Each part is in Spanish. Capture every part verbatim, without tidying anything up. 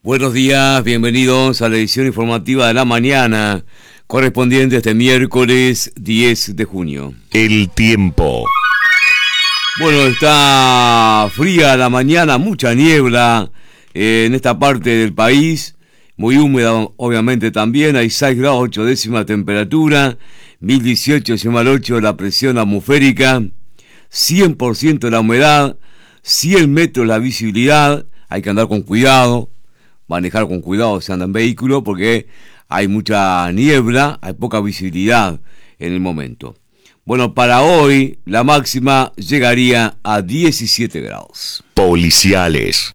Buenos días, bienvenidos a la edición informativa de la mañana, correspondiente a este miércoles diez de junio. El tiempo. Bueno, está fría la mañana, mucha niebla eh, en esta parte del país, muy húmeda obviamente también, hay seis grados ocho décimas temperatura, mil dieciocho ocho la presión atmosférica, cien por ciento la humedad, cien metros la visibilidad, hay que andar con cuidado. Manejar con cuidado si anda en vehículo porque hay mucha niebla, hay poca visibilidad en el momento. Bueno, para hoy la máxima llegaría a diecisiete grados. Policiales.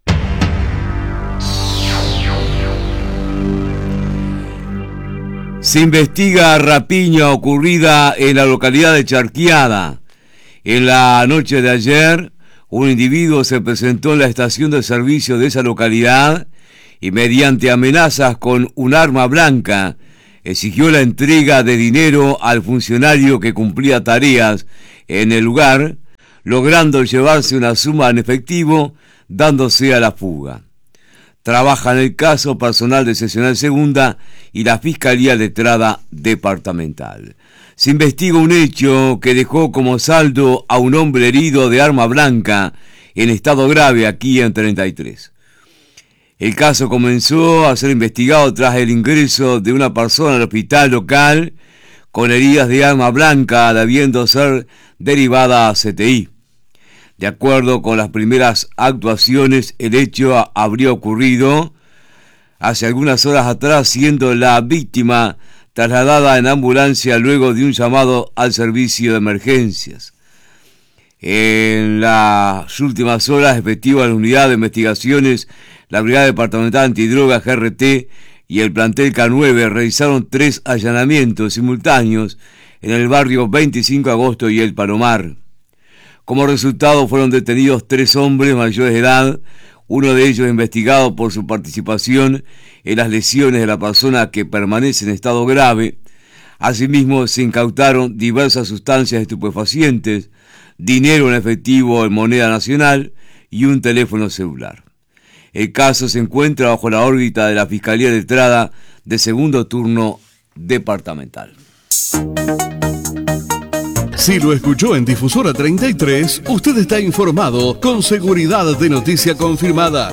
Se investiga rapiña ocurrida en la localidad de Charqueada. En la noche de ayer, un individuo se presentó en la estación de servicio de esa localidad y mediante amenazas con un arma blanca exigió la entrega de dinero al funcionario que cumplía tareas en el lugar, logrando llevarse una suma en efectivo, dándose a la fuga. Trabaja en el caso personal de seccional segunda y la Fiscalía Letrada Departamental. Se investiga un hecho que dejó como saldo a un hombre herido de arma blanca en estado grave aquí en treinta y tres. El caso comenzó a ser investigado tras el ingreso de una persona al hospital local con heridas de arma blanca, debiendo ser derivada a C T I. De acuerdo con las primeras actuaciones, el hecho habría ocurrido hace algunas horas atrás, siendo la víctima trasladada en ambulancia luego de un llamado al servicio de emergencias. En las últimas horas, efectiva la unidad de investigaciones, la Brigada Departamental Antidrogas G R T y el plantel K nueve realizaron tres allanamientos simultáneos en el barrio veinticinco de agosto y el Palomar. Como resultado fueron detenidos tres hombres mayores de edad, uno de ellos investigado por su participación en las lesiones de la persona que permanece en estado grave. Asimismo se incautaron diversas sustancias estupefacientes, dinero en efectivo en moneda nacional y un teléfono celular. El caso se encuentra bajo la órbita de la Fiscalía Letrada de segundo turno departamental. Si lo escuchó en Difusora treinta y tres, usted está informado con seguridad de noticia confirmada.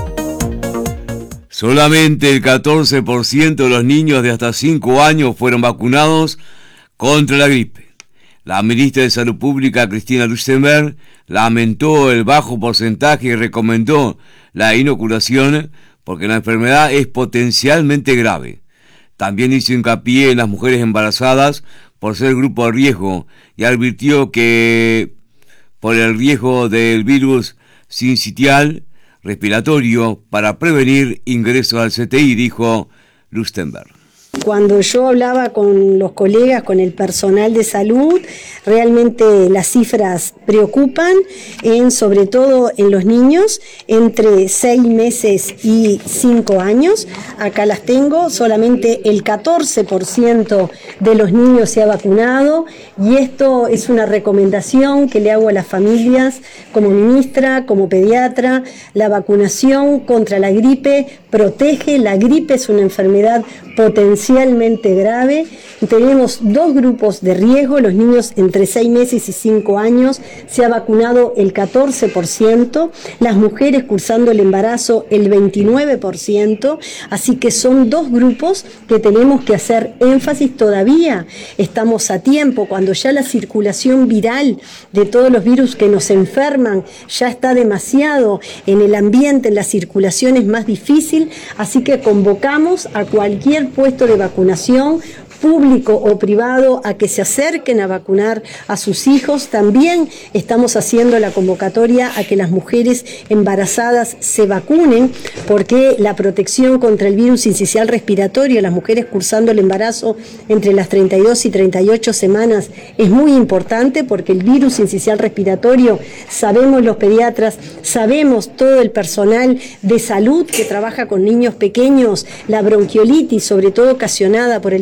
Solamente el catorce por ciento de los niños de hasta cinco años fueron vacunados contra la gripe. La ministra de Salud Pública, Cristina Leustenberg, lamentó el bajo porcentaje y recomendó la inoculación porque la enfermedad es potencialmente grave. También hizo hincapié en las mujeres embarazadas por ser grupo de riesgo y advirtió que por el riesgo del virus sincitial respiratorio para prevenir ingresos al C T I, dijo Leustenberg. Cuando yo hablaba con los colegas, con el personal de salud, realmente las cifras preocupan, en, sobre todo en los niños entre seis meses y cinco años. Acá las tengo, solamente el catorce por ciento de los niños se ha vacunado y esto es una recomendación que le hago a las familias como ministra, como pediatra. La vacunación contra la gripe protege, la gripe es una enfermedad potencialmente grave. Tenemos dos grupos de riesgo, los niños entre seis meses y cinco años se ha vacunado el catorce por ciento, las mujeres cursando el embarazo el veintinueve por ciento, así que son dos grupos que tenemos que hacer énfasis todavía. Estamos a tiempo, cuando ya la circulación viral de todos los virus que nos enferman ya está demasiado en el ambiente, en la circulación es más difícil, así que convocamos a cualquier puesto de vacunación público o privado a que se acerquen a vacunar a sus hijos. También estamos haciendo la convocatoria a que las mujeres embarazadas se vacunen, porque la protección contra el virus sincicial respiratorio, las mujeres cursando el embarazo entre las treinta y dos y treinta y ocho semanas, es muy importante, porque el virus sincicial respiratorio, sabemos los pediatras, sabemos todo el personal de salud que trabaja con niños pequeños, la bronquiolitis, sobre todo ocasionada por el virus sincicial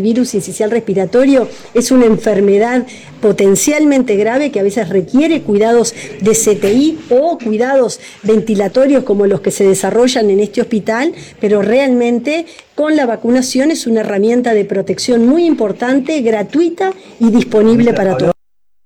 sincicial respiratorio es una enfermedad potencialmente grave que a veces requiere cuidados de C T I o cuidados ventilatorios como los que se desarrollan en este hospital, pero realmente con la vacunación es una herramienta de protección muy importante, gratuita y disponible para todos.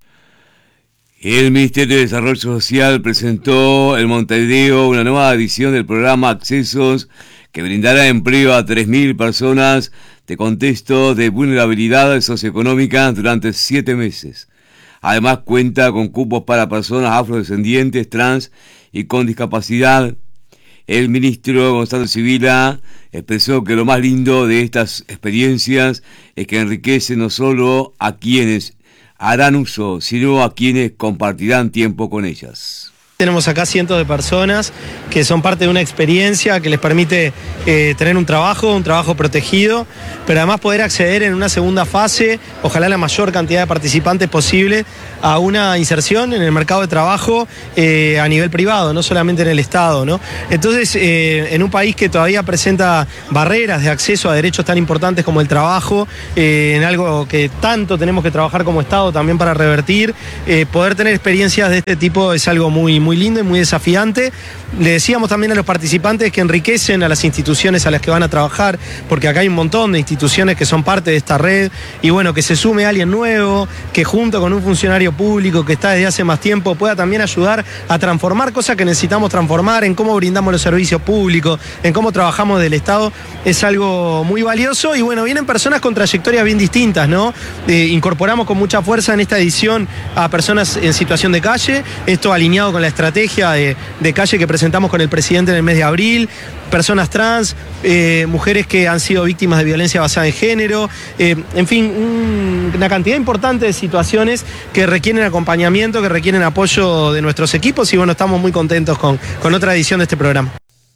El Ministerio de Desarrollo Social presentó en Montevideo una nueva edición del programa Accesos que brindará empleo a tres mil personas de contexto de vulnerabilidad socioeconómica durante siete meses. Además cuenta con cupos para personas afrodescendientes, trans y con discapacidad. El ministro Gonzalo Sibila expresó que lo más lindo de estas experiencias es que enriquece no solo a quienes harán uso, sino a quienes compartirán tiempo con ellas. Tenemos acá cientos de personas que son parte de una experiencia que les permite eh, tener un trabajo, un trabajo protegido, pero además poder acceder en una segunda fase, ojalá la mayor cantidad de participantes posible, a una inserción en el mercado de trabajo eh, a nivel privado, no solamente en el Estado, ¿no? Entonces, eh, en un país que todavía presenta barreras de acceso a derechos tan importantes como el trabajo, eh, en algo que tanto tenemos que trabajar como Estado también para revertir, eh, poder tener experiencias de este tipo es algo muy, muy lindo y muy desafiante. Le decíamos también a los participantes que enriquecen a las instituciones a las que van a trabajar, porque acá hay un montón de instituciones que son parte de esta red, y bueno, que se sume alguien nuevo, que junto con un funcionario público que está desde hace más tiempo pueda también ayudar a transformar cosas que necesitamos transformar, en cómo brindamos los servicios públicos, en cómo trabajamos del Estado, es algo muy valioso. Y bueno, vienen personas con trayectorias bien distintas, ¿no? Eh, incorporamos con mucha fuerza en esta edición a personas en situación de calle, esto alineado con la estrategia de, de calle que presentamos con el presidente en el mes de abril, personas trans, eh, mujeres que han sido víctimas de violencia basada en género, eh, en fin, un, una cantidad importante de situaciones que requieren acompañamiento, que requieren apoyo de nuestros equipos, y bueno, estamos muy contentos con, con otra edición de este programa.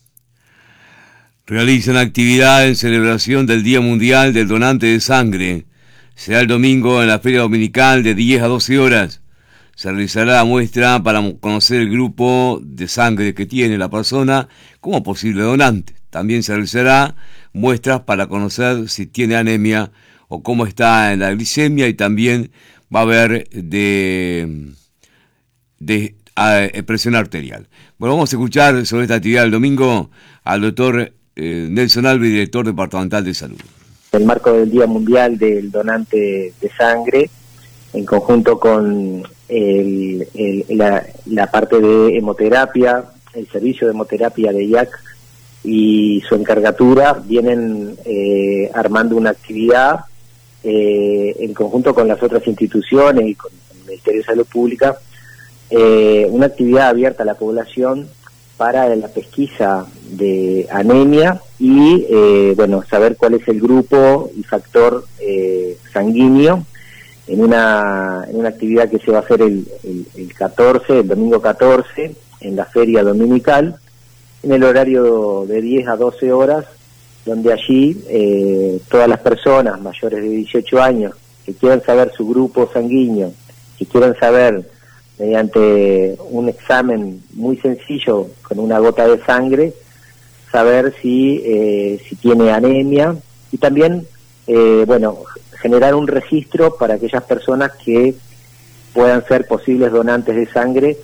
Realizan actividad en celebración del Día Mundial del Donante de Sangre. Será el domingo en la Feria Dominical de diez a doce horas. Se realizará la muestra para conocer el grupo de sangre que tiene la persona como posible donante. También se realizará muestras para conocer si tiene anemia o cómo está en la glicemia, y también va a haber de, de a, presión arterial. Bueno, vamos a escuchar sobre esta actividad del domingo al doctor eh, Nelson Alves, director departamental de salud. En el marco del Día Mundial del Donante de Sangre, en conjunto con el, el, la, la parte de hemoterapia, el servicio de hemoterapia de I A C y su encargatura, vienen eh, armando una actividad eh, en conjunto con las otras instituciones y con el Ministerio de Salud Pública, eh, una actividad abierta a la población para la pesquisa de anemia y eh, bueno, saber cuál es el grupo y factor eh, sanguíneo, en una, en una actividad que se va a hacer el, el, el catorce, el domingo catorce, en la feria dominical, en el horario de diez a doce horas, donde allí eh, todas las personas mayores de dieciocho años que quieran saber su grupo sanguíneo, que quieran saber mediante un examen muy sencillo con una gota de sangre, saber si, eh, si tiene anemia, y también, eh, bueno, generar un registro para aquellas personas que puedan ser posibles donantes de sangre,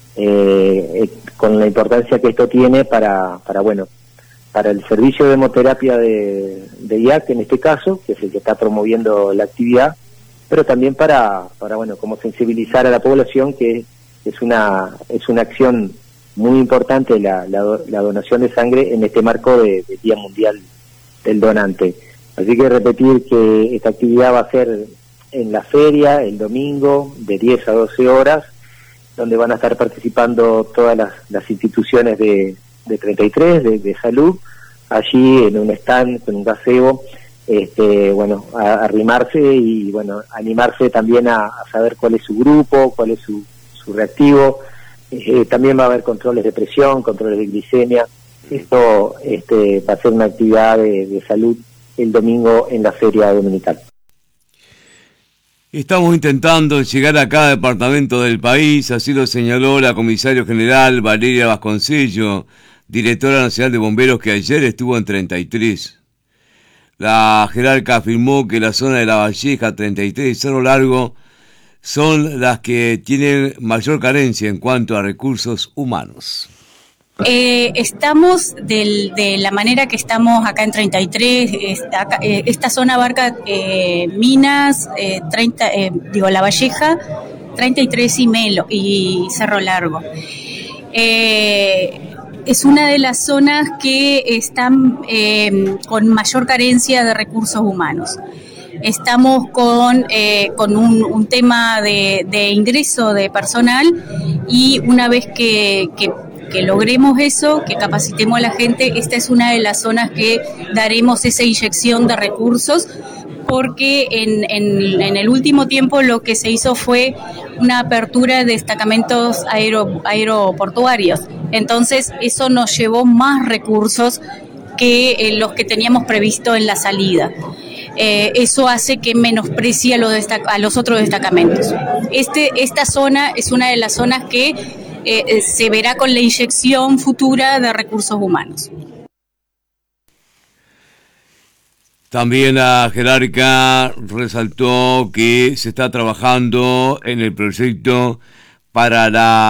eh, eh, con la importancia que esto tiene para, para bueno, para el servicio de hemoterapia de, de I A C en este caso, que es el que está promoviendo la actividad, pero también para, para bueno, como sensibilizar a la población que es una, es una acción muy importante la, la, la donación de sangre en este marco de, de Día Mundial del Donante. Así que repetir que esta actividad va a ser en la feria el domingo de diez a doce horas, donde van a estar participando todas las, las instituciones de, de treinta y tres, de, de salud, allí en un stand con un gazebo, este, bueno, a, a arrimarse y bueno, animarse también a, a saber cuál es su grupo, cuál es su, su reactivo. Eh, también va a haber controles de presión, controles de glicemia. Esto este, va a ser una actividad de, de salud el domingo en la feria dominical. Estamos intentando llegar a cada departamento del país, así lo señaló la comisario general Valeria Vasconcello, directora nacional de bomberos, que ayer estuvo en treinta y tres. La jerarca afirmó que la zona de La Valleja, treinta y tres y Cerro Largo son las que tienen mayor carencia en cuanto a recursos humanos. Eh, estamos del, de la manera que estamos acá en treinta y tres, esta, acá, eh, esta zona abarca eh, Minas, eh, treinta, eh, digo La Valleja, treinta y tres y Melo y Cerro Largo. Eh, es una de las zonas que están eh, con mayor carencia de recursos humanos. Estamos con, eh, con un, un tema de, de ingreso de personal y una vez que, que que logremos eso, que capacitemos a la gente, esta es una de las zonas que daremos esa inyección de recursos, porque en, en, en el último tiempo lo que se hizo fue una apertura de destacamentos aero, aeroportuarios. Entonces eso nos llevó más recursos que eh, los que teníamos previsto en la salida. Eh, eso hace que menosprecie a los, destac- a los otros destacamentos. Este, esta zona es una de las zonas que Eh, se verá con la inyección futura de recursos humanos. También la jerarca resaltó que se está trabajando en el proyecto para la